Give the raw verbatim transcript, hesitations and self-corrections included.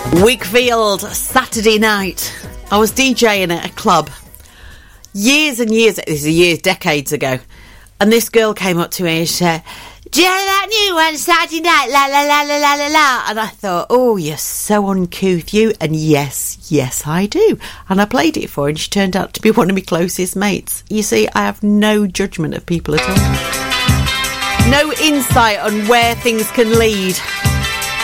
Wakefield, Saturday night. I was DJing at a club years and years, this is years, decades ago, and this girl came up to me and she said, "Do you know that new one, Saturday night, la la la la la la la?" And I thought, oh, you're so uncouth, you. And yes, yes, I do. And I played it for her, and she turned out to be one of my closest mates. You see, I have no judgment of people at all. No insight on where things can lead.